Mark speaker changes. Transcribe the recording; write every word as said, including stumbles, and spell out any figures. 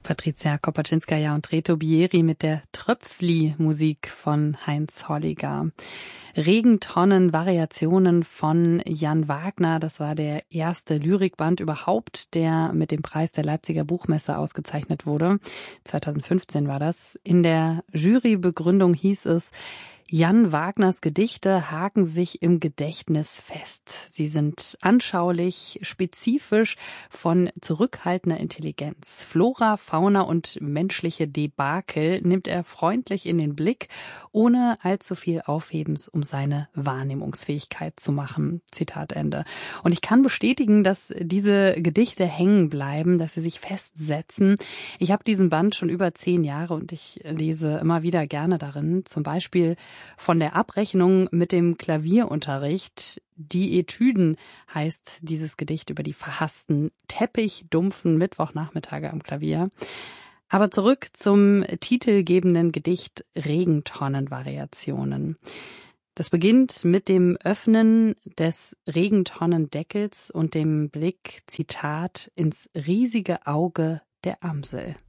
Speaker 1: Patricia Kopaczynskaja und Reto Bieri mit der Tröpfli-Musik von Heinz Holliger. Regentonnen, Variationen von Jan Wagner, das war der erste Lyrikband überhaupt, der mit dem Preis der Leipziger Buchmesse ausgezeichnet wurde. zweitausendfünfzehn war das. In der Jurybegründung hieß es: Jan Wagners Gedichte haken sich im Gedächtnis fest. Sie sind anschaulich, spezifisch, von zurückhaltender Intelligenz. Flora, Fauna und menschliche Debakel nimmt er freundlich in den Blick, ohne allzu viel Aufhebens um seine Wahrnehmungsfähigkeit zu machen. Zitat Ende. Und ich kann bestätigen, dass diese Gedichte hängen bleiben, dass sie sich festsetzen. Ich habe diesen Band schon über zehn Jahre und ich lese immer wieder gerne darin. Zum Beispiel von der Abrechnung mit dem Klavierunterricht. Die Etüden heißt dieses Gedicht über die verhassten, teppichdumpfen Mittwochnachmittage am Klavier. Aber zurück zum titelgebenden Gedicht Regentonnenvariationen. Das beginnt mit dem Öffnen des Regentonnendeckels und dem Blick, Zitat, ins riesige Auge der Amsel.